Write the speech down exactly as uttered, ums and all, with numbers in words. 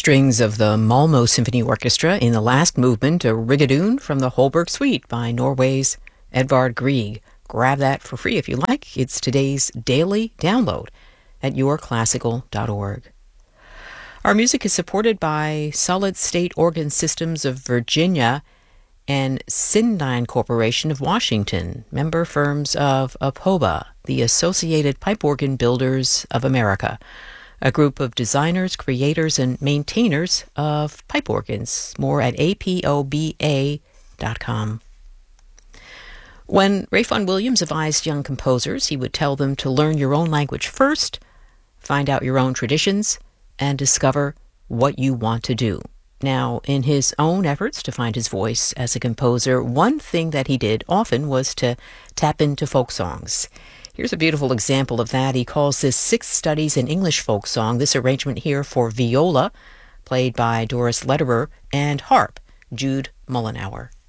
strings of the Malmö Symphony Orchestra in the last movement, a Rigadoon from the Holberg Suite by Norway's Edvard Grieg. Grab that for free if you like. It's today's daily download at your classical dot org. Our music is supported by Solid State Organ Systems of Virginia and Sindyne Corporation of Washington, member firms of APOBA, the Associated Pipe Organ Builders of America, a group of designers, creators, and maintainers of pipe organs. More at A P O B A dot com. When Rayfon Williams advised young composers, he would tell them to learn your own language first, find out your own traditions, and discover what you want to do. Now, in his own efforts to find his voice as a composer, one thing that he did often was to tap into folk songs. Here's a beautiful example of that. He calls this Six Studies in English Folk Song, this arrangement here for viola, played by Doris Lederer, and harp, Jude Mullenhour.